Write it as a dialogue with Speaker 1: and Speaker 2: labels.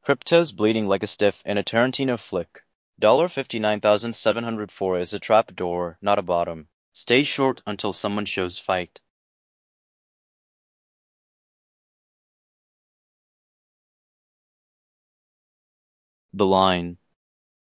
Speaker 1: Crypto's bleeding like a stiff in a Tarantino flick. $59,704 is a trap door, not a bottom. Stay short until someone shows fight. The line.